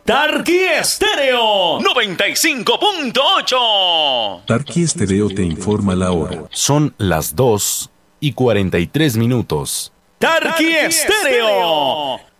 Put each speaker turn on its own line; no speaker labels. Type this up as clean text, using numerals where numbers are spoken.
Tarqui Estéreo 95.8.
Tarqui Estéreo te informa la hora.
Son las 2:43.
Tarqui Estéreo